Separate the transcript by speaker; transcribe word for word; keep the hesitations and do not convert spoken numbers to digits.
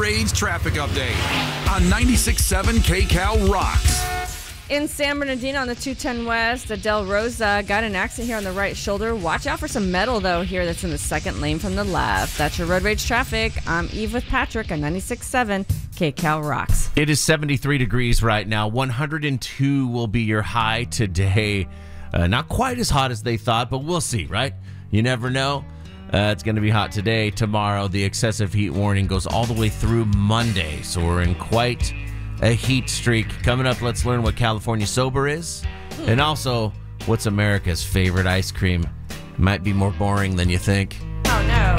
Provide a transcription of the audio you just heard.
Speaker 1: Rage traffic update on ninety-six point seven K C A L Rocks.
Speaker 2: In San Bernardino on the two ten West, at Del Rosa, got an accident here on the right shoulder. Watch out for some metal, though, here that's in the second lane from the left. That's your road rage traffic. I'm Eve with Patrick on ninety-six point seven K C A L Rocks.
Speaker 3: It is seventy-three degrees right now. one hundred two will be your high today. Uh, not quite as hot as they thought, but we'll see, right? You never know. Uh, it's going to be hot today. Tomorrow, the excessive heat warning goes all the way through Monday, so we're in quite a heat streak. Coming up, let's learn what California sober is, and also what's America's favorite ice cream. Might be more boring than you think.